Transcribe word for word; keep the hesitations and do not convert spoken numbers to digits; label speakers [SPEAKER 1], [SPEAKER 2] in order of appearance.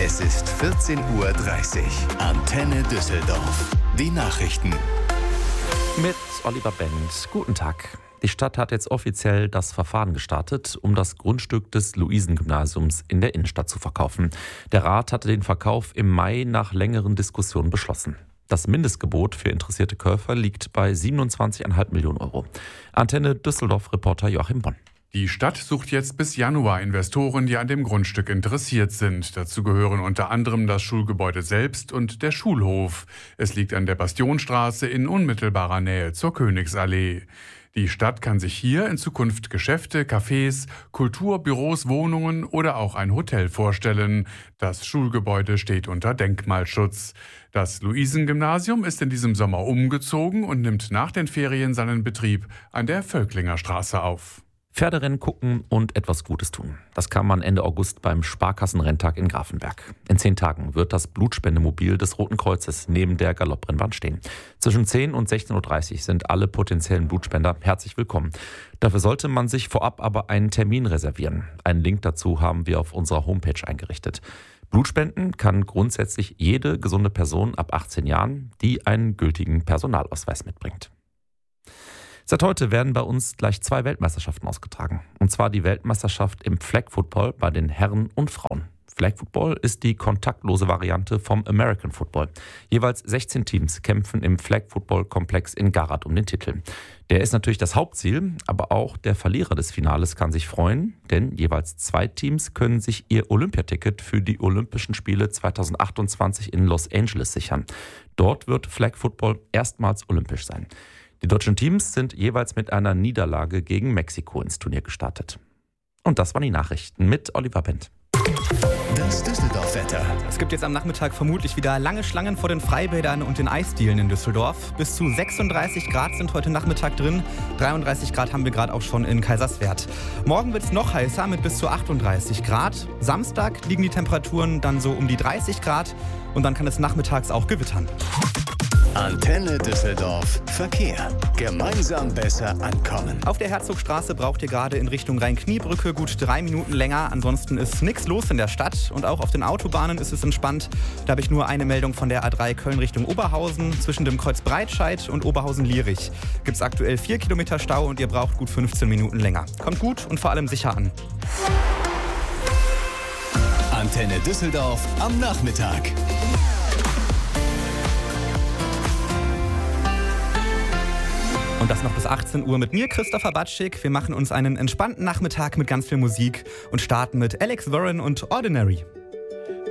[SPEAKER 1] Es ist vierzehn Uhr dreißig. Antenne Düsseldorf. Die Nachrichten.
[SPEAKER 2] Mit Oliver Benz. Guten Tag. Die Stadt hat jetzt offiziell das Verfahren gestartet, um das Grundstück des Luisengymnasiums in der Innenstadt zu verkaufen. Der Rat hatte den Verkauf im Mai nach längeren Diskussionen beschlossen. Das Mindestgebot für interessierte Käufer liegt bei siebenundzwanzig Komma fünf Millionen Euro. Antenne Düsseldorf-Reporter Joachim Bonn.
[SPEAKER 3] Die Stadt sucht jetzt bis Januar Investoren, die an dem Grundstück interessiert sind. Dazu gehören unter anderem das Schulgebäude selbst und der Schulhof. Es liegt an der Bastionstraße in unmittelbarer Nähe zur Königsallee. Die Stadt kann sich hier in Zukunft Geschäfte, Cafés, Kultur, Büros, Wohnungen oder auch ein Hotel vorstellen. Das Schulgebäude steht unter Denkmalschutz. Das Luisengymnasium ist in diesem Sommer umgezogen und nimmt nach den Ferien seinen Betrieb an der Völklinger Straße auf.
[SPEAKER 2] Pferderennen gucken und etwas Gutes tun. Das kann man Ende August beim Sparkassenrenntag in Grafenberg. In zehn Tagen wird das Blutspendemobil des Roten Kreuzes neben der Galopprennbahn stehen. Zwischen zehn und sechzehn Uhr dreißig sind alle potenziellen Blutspender herzlich willkommen. Dafür sollte man sich vorab aber einen Termin reservieren. Einen Link dazu haben wir auf unserer Homepage eingerichtet. Blutspenden kann grundsätzlich jede gesunde Person ab achtzehn Jahren, die einen gültigen Personalausweis mitbringt. Seit heute werden bei uns gleich zwei Weltmeisterschaften ausgetragen. Und zwar die Weltmeisterschaft im Flag Football bei den Herren und Frauen. Flag Football ist die kontaktlose Variante vom American Football. Jeweils sechzehn Teams kämpfen im Flag Football Komplex in Garath um den Titel. Der ist natürlich das Hauptziel, aber auch der Verlierer des Finales kann sich freuen, denn jeweils zwei Teams können sich ihr Olympiaticket für die Olympischen Spiele zweitausendachtundzwanzig in Los Angeles sichern. Dort wird Flag Football erstmals olympisch sein. Die deutschen Teams sind jeweils mit einer Niederlage gegen Mexiko ins Turnier gestartet. Und das waren die Nachrichten mit Oliver Benz.
[SPEAKER 1] Das Düsseldorf-Wetter.
[SPEAKER 4] Es gibt jetzt am Nachmittag vermutlich wieder lange Schlangen vor den Freibädern und den Eisdielen in Düsseldorf. Bis zu sechsunddreißig Grad sind heute Nachmittag drin. dreiunddreißig Grad haben wir gerade auch schon in Kaiserswerth. Morgen wird es noch heißer mit bis zu achtunddreißig Grad. Samstag liegen die Temperaturen dann so um die dreißig Grad und dann kann es nachmittags auch gewittern.
[SPEAKER 1] Antenne Düsseldorf Verkehr. Gemeinsam besser ankommen.
[SPEAKER 4] Auf der Herzogstraße braucht ihr gerade in Richtung Rhein-Kniebrücke gut drei Minuten länger. Ansonsten ist nichts los in der Stadt. Und auch auf den Autobahnen ist es entspannt. Da habe ich nur eine Meldung von der A drei Köln Richtung Oberhausen. Zwischen dem Kreuz Breitscheid und Oberhausen-Lierich gibt es aktuell vier Kilometer Stau und ihr braucht gut fünfzehn Minuten länger. Kommt gut und vor allem sicher an.
[SPEAKER 1] Antenne Düsseldorf am Nachmittag.
[SPEAKER 4] Und das noch bis achtzehn Uhr mit mir, Christopher Batschik. Wir machen uns einen entspannten Nachmittag mit ganz viel Musik und starten mit Alex Warren und Ordinary.